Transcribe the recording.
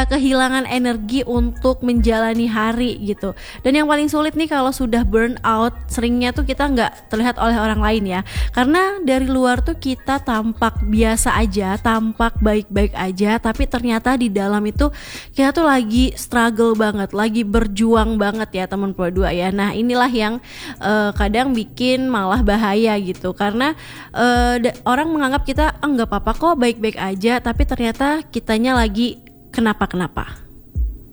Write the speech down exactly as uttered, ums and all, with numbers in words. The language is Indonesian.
kayak kehilangan energi untuk menjalani hari gitu. Dan yang paling sulit nih kalau sudah burn out, seringnya tuh kita nggak terlihat oleh orang lain ya, karena dari luar tuh kita tampak biasa aja, tampak baik-baik aja, tapi ternyata di dalam itu kita tuh lagi struggle banget, lagi berjuang banget ya teman dua ya. Nah inilah yang uh, kadang bikin malah bahaya gitu, karena uh, da- orang menganggap kita ah nggak apa-apa kok, baik-baik aja, tapi ternyata kitanya lagi kenapa-kenapa.